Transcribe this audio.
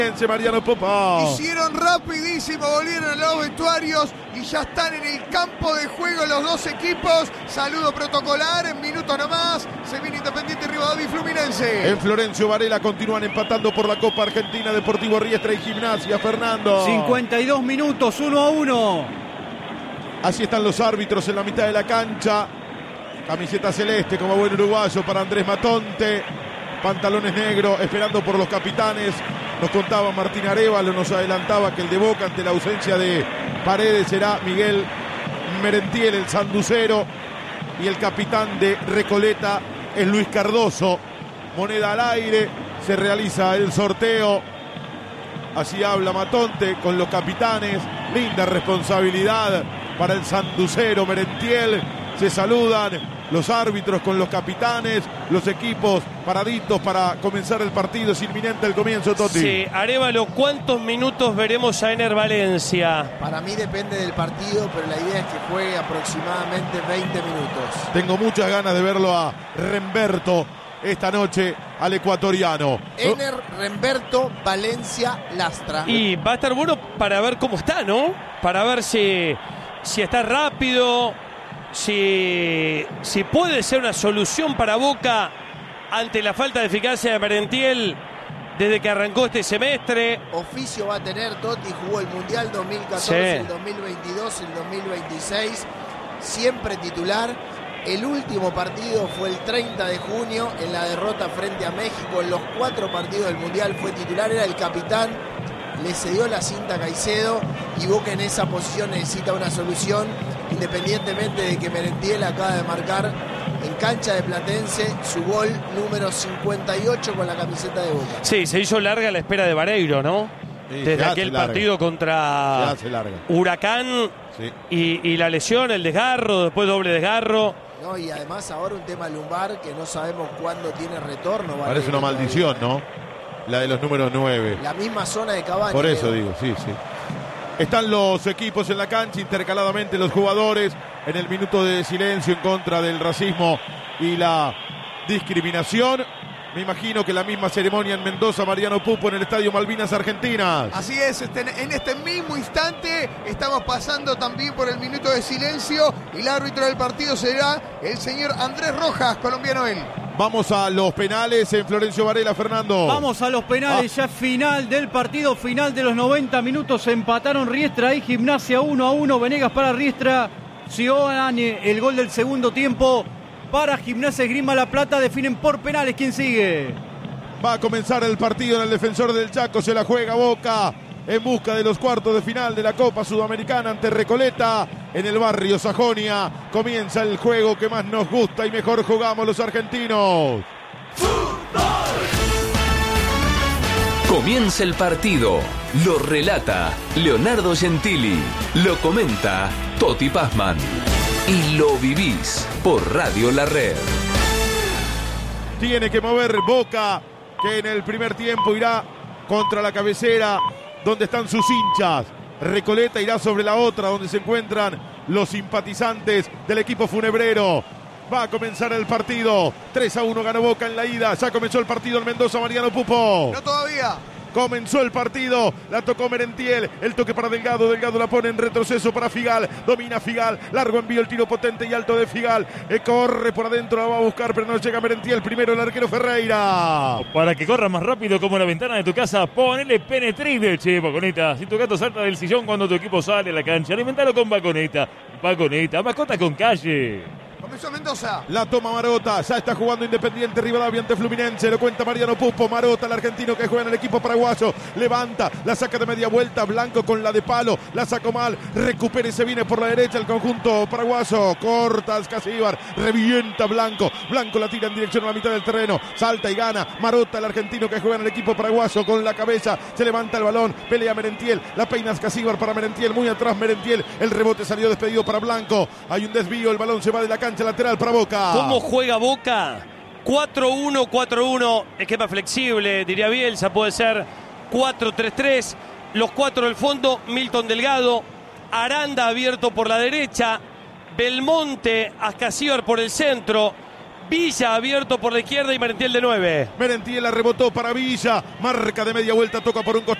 Mariano Pupo. Hicieron rapidísimo, volvieron a los vestuarios y ya están en el campo de juego los dos equipos. Saludo protocolar, en minutos nomás. Se viene Independiente, Rivadavia y Fluminense. En Florencio Varela continúan empatando por la Copa Argentina. Deportivo Riestra y Gimnasia, Fernando. 52 minutos, 1-1. Así están los árbitros en la mitad de la cancha. Camiseta celeste como buen uruguayo para Andrés Matonte. Pantalones negros, esperando por los capitanes. Nos contaba Martín Arévalo, nos adelantaba que el de Boca ante la ausencia de Paredes será Miguel Merentiel, el sanducero. Y el capitán de Recoleta es Luis Cardoso. Moneda al aire, se realiza el sorteo. Así habla Matonte con los capitanes. Linda responsabilidad para el sanducero Merentiel. Se saludan los árbitros con los capitanes, los equipos paraditos para comenzar el partido. Es inminente el comienzo, Toti. Sí, Arévalo, ¿cuántos minutos veremos a Ener Valencia? Para mí depende del partido, pero la idea es que juegue aproximadamente 20 minutos. Tengo muchas ganas de verlo a Remberto esta noche, al ecuatoriano. Ener, Remberto, Valencia, Lastra. Y va a estar bueno para ver cómo está, ¿no? Para ver si está rápido, si puede ser una solución para Boca ante la falta de eficacia de Merentiel desde que arrancó este semestre. Oficio va a tener, Totti jugó el Mundial 2014, sí, el 2022, el 2026, siempre titular. El último partido fue el 30 de junio en la derrota frente a México. En los 4 partidos del Mundial fue titular, era el capitán. Le cedió la cinta a Caicedo y Boca en esa posición necesita una solución, independientemente de que Merentiel acaba de marcar en cancha de Platense su gol número 58 con la camiseta de Boca. Sí, se hizo larga la espera de Vareiro, ¿no? Sí, desde aquel partido contra Huracán, sí, y la lesión, el desgarro, después doble desgarro. No, y además ahora un tema lumbar que no sabemos cuándo tiene retorno. Parece una maldición, ¿no? La de los números 9. La misma zona de Cavani. Por eso digo, sí. Están los equipos en la cancha, intercaladamente los jugadores, en el minuto de silencio en contra del racismo y la discriminación. Me imagino que la misma ceremonia en Mendoza, Mariano Pupo, en el Estadio Malvinas Argentinas. Así es, en este mismo instante estamos pasando también por el minuto de silencio y el árbitro del partido será el señor Andrés Rojas, colombiano él. Vamos a los penales en Florencio Varela, Fernando. Vamos a los penales, ya final del partido, final de los 90 minutos. Empataron Riestra y Gimnasia 1-1. Venegas para Riestra, Cione, el gol del segundo tiempo. Para Gimnasia Esgrima La Plata, definen por penales. ¿Quién sigue? Va a comenzar el partido en el Defensor del Chaco. Se la juega Boca en busca de los cuartos de final de la Copa Sudamericana ante Recoleta en el barrio Sajonia. Comienza el juego que más nos gusta y mejor jugamos los argentinos. Comienza el partido. Lo relata Leonardo Gentili. Lo comenta Toti Pazman. Y lo vivís por Radio La Red. Tiene que mover Boca, que en el primer tiempo irá contra la cabecera donde están sus hinchas. Recoleta irá sobre la otra donde se encuentran los simpatizantes del equipo funebrero. Va a comenzar el partido. 3-1 ganó Boca en la ida. Ya comenzó el partido en Mendoza, Mariano Pupo. No todavía. Comenzó el partido, la tocó Merentiel, el toque para Delgado, Delgado la pone en retroceso para Figal, domina Figal, largo envío, el tiro potente y alto de Figal, corre por adentro, la va a buscar pero no llega Merentiel, primero el arquero Ferreira. Para que corra más rápido como la ventana de tu casa, ponele Penetride, che, Vaconeta. Si tu gato salta del sillón cuando tu equipo sale a la cancha, alimentalo con Vaconeta. Vaconeta, mascota con calle. Comenzó Mendoza. La toma Marota, ya está jugando Independiente Rivadavia ante Fluminense, lo cuenta Mariano Pupo. Marota, el argentino que juega en el equipo paraguayo, levanta, la saca de media vuelta, Blanco con la de palo, la sacó mal, recupera y se viene por la derecha el conjunto paraguayo, corta Ascasíbar, revienta Blanco, Blanco la tira en dirección a la mitad del terreno, salta y gana, Marota, el argentino que juega en el equipo paraguayo, con la cabeza, se levanta el balón, pelea Merentiel, la peina Ascasíbar para Merentiel, muy atrás Merentiel, el rebote salió despedido para Blanco, hay un desvío, el balón se va de la cancha lateral para Boca. ¿Cómo juega Boca? 4-1, 4-1, esquema flexible, diría Bielsa, puede ser 4-3-3, los 4 del fondo, Milton Delgado, Aranda abierto por la derecha, Belmonte, Ascasíbar por el centro, Villa abierto por la izquierda y Merentiel de 9. Merentiel la rebotó para Villa. Marca de media vuelta, toca por un costado.